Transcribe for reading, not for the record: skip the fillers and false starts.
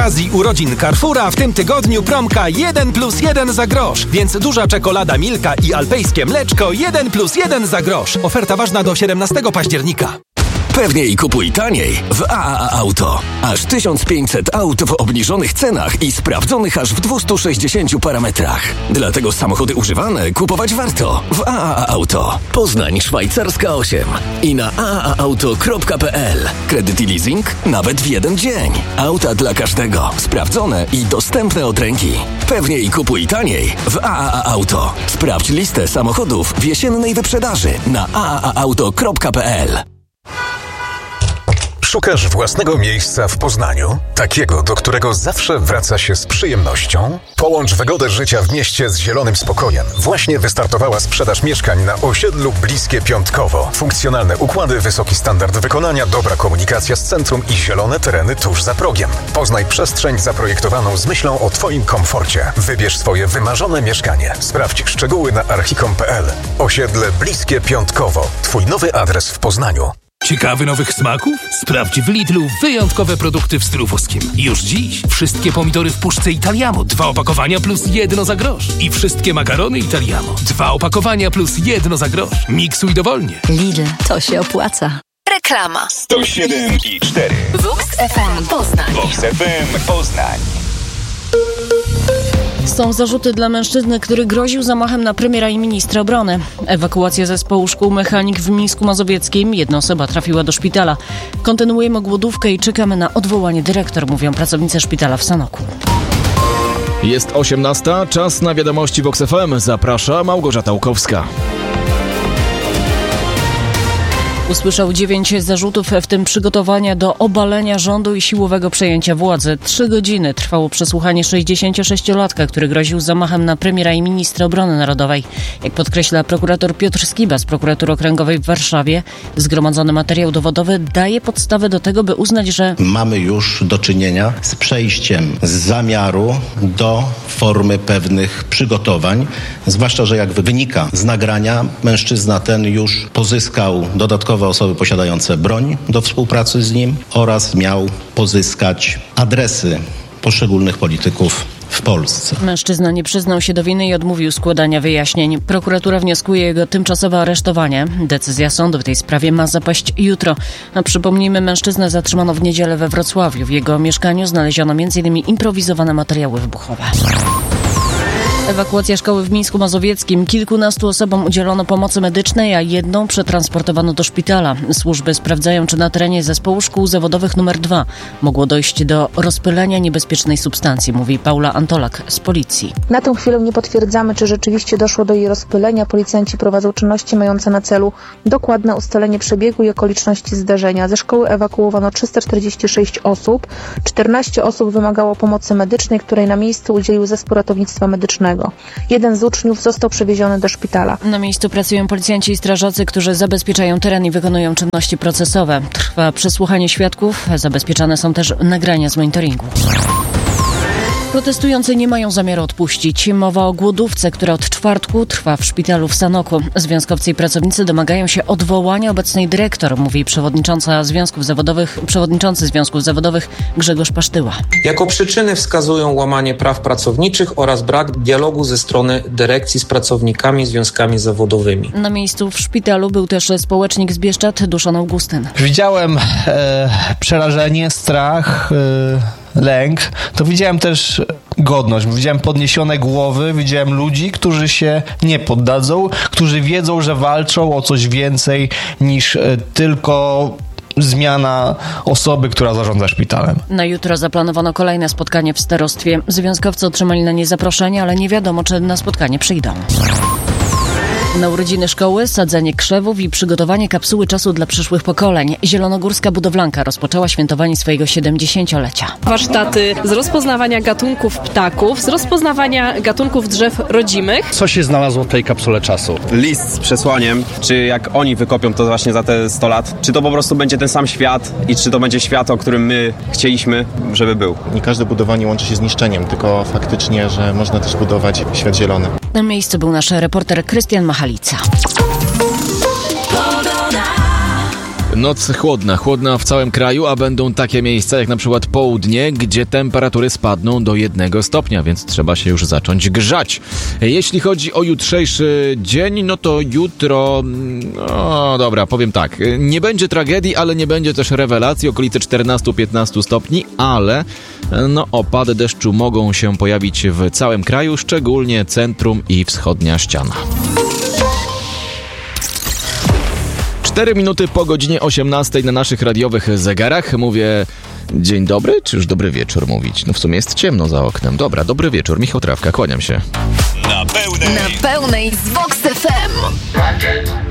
okazji urodzin Carrefoura w tym tygodniu promka 1+1 za grosz, więc duża czekolada Milka i alpejskie mleczko 1+1 za grosz. Oferta ważna do 17 października. Pewniej kupuj taniej w AAA Auto. Aż 1500 aut w obniżonych cenach i sprawdzonych aż w 260 parametrach. Dlatego samochody używane kupować warto w AAA Auto. Poznań Szwajcarska 8 i na aaauto.pl. Kredyt i leasing nawet w jeden dzień. Auta dla każdego. Sprawdzone i dostępne od ręki. Pewniej kupuj taniej w AAA Auto. Sprawdź listę samochodów w jesiennej wyprzedaży na aaauto.pl. Szukasz własnego miejsca w Poznaniu? Takiego, do którego zawsze wraca się z przyjemnością? Połącz wygodę życia w mieście z zielonym spokojem. Właśnie wystartowała sprzedaż mieszkań na osiedlu Bliskie Piątkowo. Funkcjonalne układy, wysoki standard wykonania, dobra komunikacja z centrum i zielone tereny tuż za progiem. Poznaj przestrzeń zaprojektowaną z myślą o Twoim komforcie. Wybierz swoje wymarzone mieszkanie. Sprawdź szczegóły na archicom.pl. Osiedle Bliskie Piątkowo. Twój nowy adres w Poznaniu. Ciekawy nowych smaków? Sprawdź w Lidlu wyjątkowe produkty w stylu włoskim. Już dziś wszystkie pomidory w puszce Italiamo, 2 opakowania plus 1 za grosz. I wszystkie makarony Italiamo, 2 opakowania plus 1 za grosz. Miksuj dowolnie. Lidl, to się opłaca. Reklama. 107,4 Wux FM Poznań. Wux FM Poznań. Są zarzuty dla mężczyzny, który groził zamachem na premiera i ministra obrony. Ewakuacja zespołu szkół mechanik w Mińsku Mazowieckim. 1 osoba trafiła do szpitala. Kontynuujemy głodówkę i czekamy na odwołanie dyrektor, mówią pracownicy szpitala w Sanoku. Jest 18:00, czas na wiadomości Vox FM. Zaprasza Małgorzata Łukowska. Usłyszał 9 zarzutów, w tym przygotowania do obalenia rządu i siłowego przejęcia władzy. 3 godziny trwało przesłuchanie 66-latka, który groził zamachem na premiera i ministra obrony narodowej. Jak podkreśla prokurator Piotr Skiba z prokuratury okręgowej w Warszawie, zgromadzony materiał dowodowy daje podstawę do tego, by uznać, że mamy już do czynienia z przejściem z zamiaru do formy pewnych przygotowań, zwłaszcza, że jak wynika z nagrania, mężczyzna ten już pozyskał dodatkowe osoby posiadające broń do współpracy z nim oraz miał pozyskać adresy poszczególnych polityków w Polsce. Mężczyzna nie przyznał się do winy i odmówił składania wyjaśnień. Prokuratura wnioskuje o jego tymczasowe aresztowanie. Decyzja sądu w tej sprawie ma zapaść jutro. A przypomnijmy, mężczyznę zatrzymano w niedzielę we Wrocławiu. W jego mieszkaniu znaleziono m.in. improwizowane materiały wybuchowe. Ewakuacja szkoły w Mińsku Mazowieckim. Kilkunastu osobom udzielono pomocy medycznej, a 1 przetransportowano do szpitala. Służby sprawdzają, czy na terenie zespołu szkół zawodowych nr 2 mogło dojść do rozpylenia niebezpiecznej substancji, mówi Paula Antolak z policji. Na tę chwilę nie potwierdzamy, czy rzeczywiście doszło do jej rozpylenia. Policjanci prowadzą czynności mające na celu dokładne ustalenie przebiegu i okoliczności zdarzenia. Ze szkoły ewakuowano 346 osób. 14 osób wymagało pomocy medycznej, której na miejscu udzielił zespół ratownictwa medycznego. 1 z uczniów został przewieziony do szpitala. Na miejscu pracują policjanci i strażacy, którzy zabezpieczają teren i wykonują czynności procesowe. Trwa przesłuchanie świadków, zabezpieczane są też nagrania z monitoringu. Protestujący nie mają zamiaru odpuścić. Mowa o głodówce, która od czwartku trwa w szpitalu w Sanoku. Związkowcy i pracownicy domagają się odwołania obecnej dyrektor, mówi przewodniczący Związków Zawodowych Grzegorz Pasztyła. Jako przyczyny wskazują łamanie praw pracowniczych oraz brak dialogu ze strony dyrekcji z pracownikami, związkami zawodowymi. Na miejscu w szpitalu był też społecznik z Bieszczad, Duszan Augustyn. Widziałem przerażenie, strach, lęk, to widziałem też godność, widziałem podniesione głowy, widziałem ludzi, którzy się nie poddadzą, którzy wiedzą, że walczą o coś więcej niż tylko zmiana osoby, która zarządza szpitalem. Na jutro zaplanowano kolejne spotkanie w starostwie. Związkowcy otrzymali na nie zaproszenie, ale nie wiadomo, czy na spotkanie przyjdą. Na urodziny szkoły, sadzenie krzewów i przygotowanie kapsuły czasu dla przyszłych pokoleń. Zielonogórska budowlanka rozpoczęła świętowanie swojego 70-lecia. Warsztaty z rozpoznawania gatunków ptaków, z rozpoznawania gatunków drzew rodzimych. Co się znalazło w tej kapsule czasu? List z przesłaniem, czy jak oni wykopią to właśnie za te 100 lat, czy to po prostu będzie ten sam świat i czy to będzie świat, o którym my chcieliśmy, żeby był. Nie każde budowanie łączy się z niszczeniem, tylko faktycznie, że można też budować świat zielony. Na miejscu był nasz reporter Krystian Machalica. Noc chłodna w całym kraju, a będą takie miejsca jak na przykład południe, gdzie temperatury spadną do 1 stopnia, więc trzeba się już zacząć grzać. Jeśli chodzi o jutrzejszy dzień, no to jutro, powiem tak, nie będzie tragedii, ale nie będzie też rewelacji, okolice 14-15 stopni, ale opady deszczu mogą się pojawić w całym kraju, szczególnie centrum i wschodnia ściana. 4 minuty po godzinie 18 na naszych radiowych zegarach. Mówię dzień dobry, czy już dobry wieczór mówić? No w sumie jest ciemno za oknem. Dobra, dobry wieczór. Michał Trawka, kłaniam się. Na pełnej z Vox FM.